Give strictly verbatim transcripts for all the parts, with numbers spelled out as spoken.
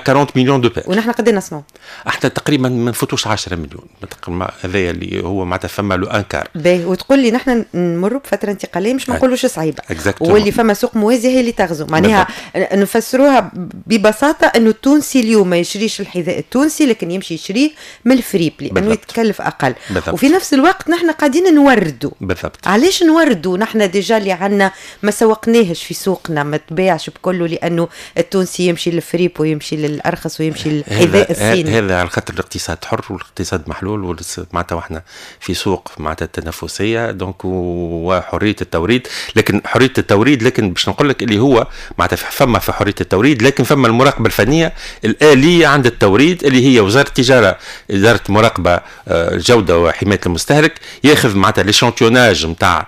أربعين مليون دو بير. ونحن قد نسمعوا احنا تقريبا ما نفوتوش عشرة مليون هذا اللي هو معناتها فما له انكار. باهي وتقول لي نحن نمروا بفتره انتقاليه مش ما نقولوش صعيبه واللي فما سوق موازي هي اللي تغزو معناها نفسروها ببساطه انه التونسي اليوم ما يشريش الحذاء التونسي لكن يمشي يشريه من الفريب لانه يتكلف اقل. بالضبط. وفي نفس الوقت نحن قاعدين نوردوا. بالضبط. علاش نوردوا نحن ديجا اللي عندنا ما سوقناهش في سوقنا ما تباعش بكله لانه التونسي يمشي للفريب ويمشي للارخص ويمشي للحذاء الصيني. هذا على خاطر الاقتصاد حر والاقتصاد محلول معناتها واحنا في سوق معناتها تنافسيه دونك وحريه التوريد. لكن حريه التوريد لكن باش نقول لك اللي هو معناتها فما في حريه التوريد لكن فما المراقبه الفنيه الاليه عند التوريد اللي هي وزاره التجاره اداره مراقبه الجوده وحمايه المستهلك ياخذ معناتها ليشانتيوناج نتاع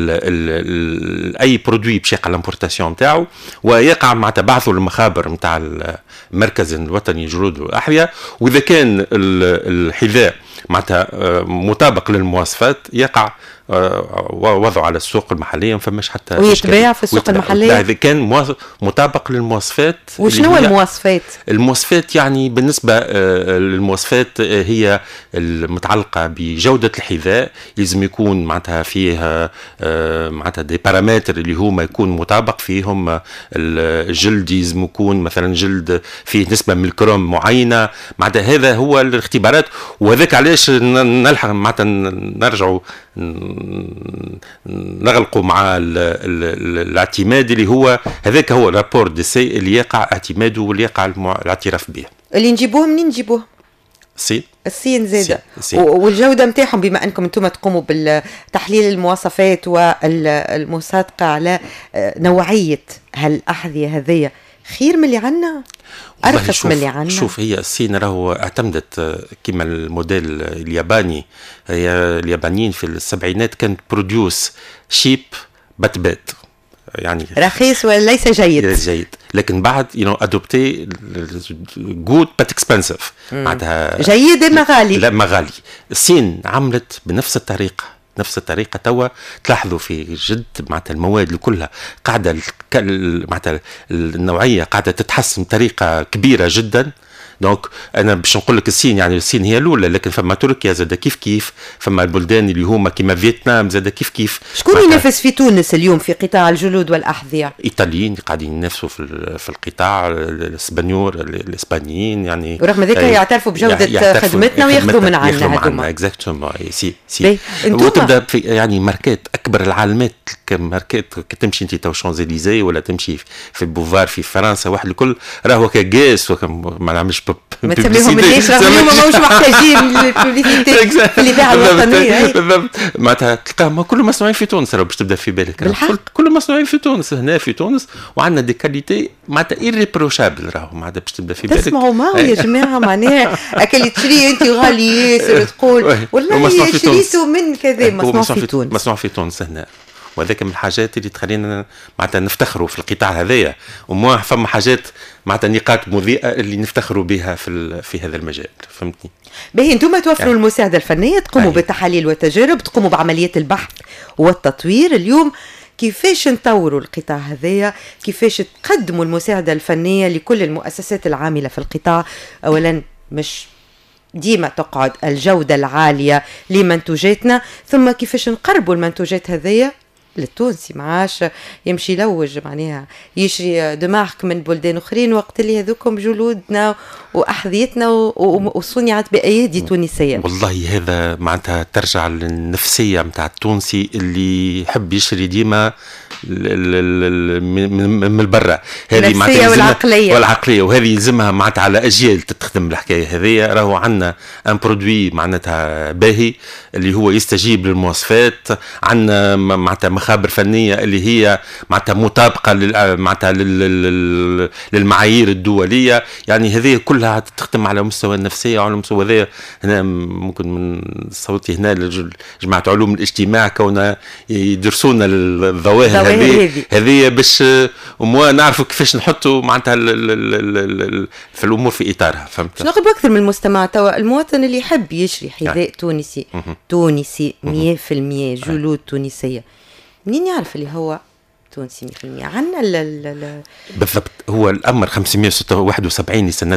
اي برودوي باش يقع الامبورتاسيون نتاعو ويقع معناتها بعثه للمخابر نتاع المركز الوطني للجلود والاحذيه واذا كان الحذاء معناتها مطابق للمواصفات يقع وضعه على السوق المحليه ما فماش حتى ويتباع في السوق المحليه اذا كان مطابق للمواصفات. وشنو المواصفات؟ المواصفات يعني بالنسبه للمواصفات هي المتعلقه بجوده الحذاء لازم يكون معناتها فيها معناتها دي بارامتر اللي هما يكون مطابق فيهم الجلد لازم يكون مثلا جلد فيه نسبه من الكروم معينه معناتها هذا هو الاختبارات وهذاك علاش نلحق معناتها نرجعوا نغلقوا مع ال ال ال الاعتماد اللي هو هذاك هو رابور دي سي اللي يقع اعتماده واللي يقع الاعتراف به. اللي نجيبوه منين نجيبوه؟ الصين. الصين زاده والجوده نتاعهم بما انكم انتم تقوموا بالتحليل المواصفات والمصادقه على نوعيه هالاحذيه هذه خير من اللي عندنا ارخص من اللي عندنا. شوف هي الصين راهو اعتمدت كما الموديل الياباني هي اليابانيين في السبعينات كانت بروديوس شيب باتبات يعني رخيص وليس جيد جيد لكن بعد يو نو ادوبتي جود بات اكسبنسيف معناتها جيد ما غالي. لا ما غالي. الصين عملت بنفس الطريقه نفس الطريقه توا تلاحظوا في جد معناتها المواد كلها قاعده معناتها النوعيه قاعده تتحسن بطريقه كبيره جدا. دونك انا باش نقول لك الصين يعني الصين هي الاولى لكن فما تركيا زاد كيف كيف فما البلدان اللي هما كيما فيتنام زاد كيف كيف. شكون ينافس في تونس اليوم في قطاع الجلود والاحذيه؟ ايطاليين قاعدين ينافسوا في في القطاع الاسبانيول الاسبانيين يعني ورغم ذلك يعترفوا بجوده يعترفوا خدمتنا وياخذوا من عندنا هذوما اكزاكتومون سي سي وتبدا في يعني ماركات اكبر العالمات كماركات كتمشي انت تو شانزليزيه ولا تمشي في البوفار في فرنسا واحد الكل راهو كاس ما نعملش ما تسميهم ليش رغم اليوم ماهوش محتاجين للبوبليسيتي في الاذاعه الوطنيه معناتها تلقاهم كلهم مصنوعين في تونس راهو باش تبدا في بالك كلهم مصنوعين في تونس هنا في تونس وعندنا دي كاليتي معناتها ايريبروشابل راهو معناتها باش تبدا في بالك. تسمعوا معه يا جماعه معناها اكل تشري انت غالي ياسر تقول والله شريته من كذا مصنوع في تونس مصنوع في تونس هنا وهذاك من الحاجات اللي تخلينا معناتها نفتخروا في القطاع هذايا وما فما حاجات معناتها نقاط مضيئه اللي نفتخروا بها في في هذا المجال فهمتني. باهي انتم توفروا يعني. المساعده الفنيه تقوموا بالتحاليل والتجارب تقوموا بعمليات البحث والتطوير. اليوم كيفاش نطوروا القطاع هذايا كيفاش تقدموا المساعده الفنيه لكل المؤسسات العامله في القطاع؟ اولا مش ديما تقعد الجوده العاليه لمنتوجاتنا ثم كيفاش نقربوا المنتوجات هذيا للتونسي معاش يمشي يلوج معناها يشري دماغك من بلدان اخرين وقت اللي هذوكم جلودنا واحذيتنا وصنعت بايادي تونسيه. والله هذا معناتها ترجع للنفسيه نتاع التونسي اللي يحب يشري ديما من برا هذه معناتها والعقليه والعقليه وهذه يلزمها معناتها على اجيال تخدم الحكايه هذه. راهو عندنا ان برودوي معناتها باهي اللي هو يستجيب للمواصفات عندنا معناتها مخابر فنيه اللي هي معناتها مطابقه معناتها للمعايير الدوليه يعني هذه كلها تخدم على مستوى النفسيه وعلى مستوى ذا. هنا ممكن من صوتي هنا جماعه علوم الاجتماع كونا يدرسونا الظواهر هذه هذه باش وموا نعرفوا كيفاش نحطوا معناتها في الامور في اطارها. فهمت؟ نقرب اكثر من المستمع توا المواطن اللي يحب يشري حذاء تونسي تونسي مية بالمية جلود تونسيه منين يعرف اللي هو تونسي مية بالمية؟ عندنا بالضبط هو الامر خمسمية وواحد وسبعين لسنه